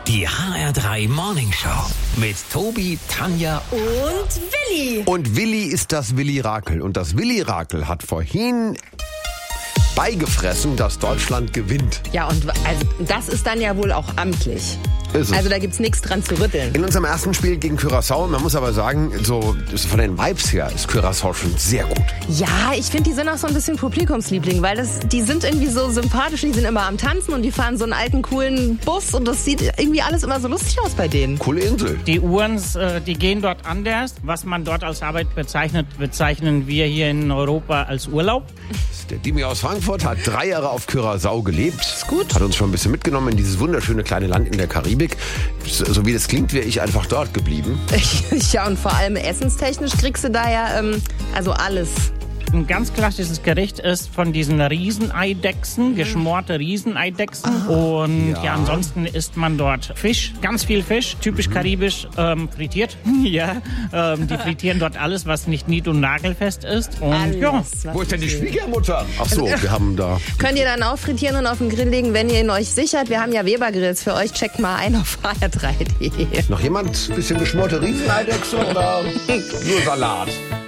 Die HR3 Morning Show mit Tobi, Tanja und Willi. Und Willi ist das Willi-Rakel. Und das Willi-Rakel hat vorhin beigefressen, dass Deutschland gewinnt. Ja, und also, das ist dann ja wohl auch amtlich. Ist es. Also da gibt's nichts dran zu rütteln. In unserem ersten Spiel gegen Curaçao, man muss aber sagen, so von den Vibes her ist Curaçao schon sehr gut. Ja, ich finde, die sind auch so ein bisschen Publikumsliebling, weil die sind irgendwie so sympathisch, die sind immer am Tanzen und die fahren so einen alten, coolen Bus und das sieht irgendwie alles immer so lustig aus bei denen. Coole Insel. Die Uhren, die gehen dort anders. Was man dort als Arbeit bezeichnet, bezeichnen wir hier in Europa als Urlaub. Der Dimi aus Frankfurt hat 3 Jahre auf Curaçao gelebt. Ist gut. Hat uns schon ein bisschen mitgenommen in dieses wunderschöne kleine Land in der Karibik. So wie das klingt, wäre ich einfach dort geblieben. Ja, und vor allem essenstechnisch kriegst du da ja also alles. Ein ganz klassisches Gericht ist von diesen Rieseneidechsen, geschmorte Rieseneidechsen. Und ja, ansonsten isst man dort Fisch, ganz viel Fisch, typisch karibisch, frittiert. Ja, die frittieren dort alles, was nicht nied- und nagelfest ist. Und Alles, ja, was Wo ist denn die geht. Schwiegermutter? Ach so, wir haben da... Könnt ihr dann auch frittieren und auf den Grill legen, wenn ihr ihn euch sichert. Wir haben ja Weber-Grills für euch. Checkt mal ein auf hr3.de. Noch jemand? Bisschen geschmorte Rieseneidechse oder nur Salat?